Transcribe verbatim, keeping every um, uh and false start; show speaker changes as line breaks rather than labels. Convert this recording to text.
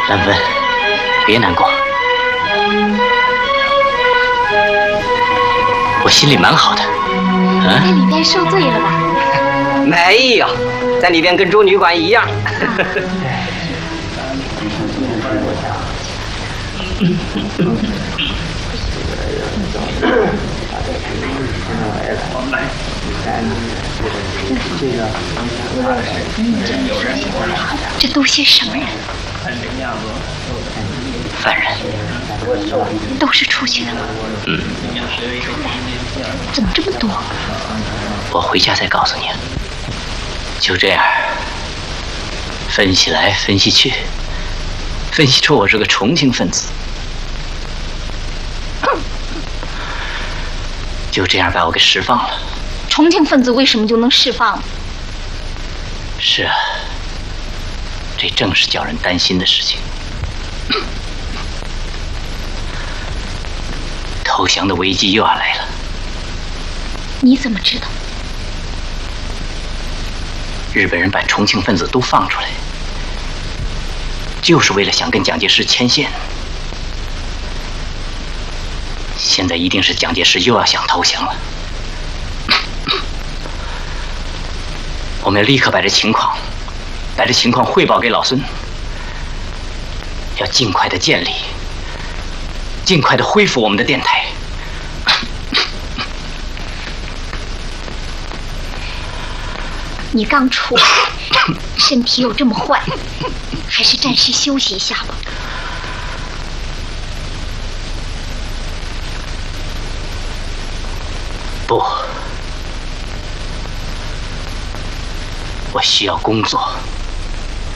兰芬，别难过，我心里蛮好的。
啊？在里边受罪了吧？
没有，在里边跟住旅馆一样。
这都些什么人？
犯人。
都是出去的吗？
嗯。
怎么这么多？
我回家再告诉你。就这样，分析来分析去，分析出我是个重庆分子。就这样把我给释放了。
重庆分子为什么就能释放？
是啊，这正是叫人担心的事情。投降的危机又要来了。
你怎么知道？
日本人把重庆分子都放出来，就是为了想跟蒋介石牵线。现在一定是蒋介石又要想投降了。我们要立刻把这情况，把这情况汇报给老孙，要尽快的建立，尽快的恢复我们的电台。
你刚出来，身体又这么坏，还是暂时休息一下吧。
不，我需要工作。